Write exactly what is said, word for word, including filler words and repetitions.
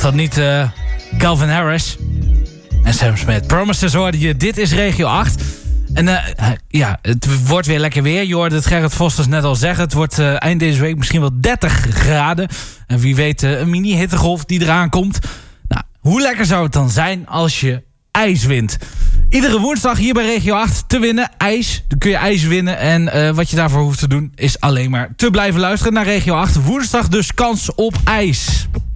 dat niet uh, Calvin Harris en Sam Smith. Promises hoorde je, dit is Regio acht. En uh, ja, het wordt weer lekker weer. Je hoorde het Gerrit Vosters net al zeggen. Het wordt uh, eind deze week misschien wel dertig graden. En wie weet uh, een mini-hittegolf die eraan komt. Nou, hoe lekker zou het dan zijn als je ijs wint? Iedere woensdag hier bij Regio acht te winnen. IJs. Dan kun je ijs winnen. En uh, wat je daarvoor hoeft te doen is alleen maar te blijven luisteren naar Regio acht. Woensdag dus kans op ijs.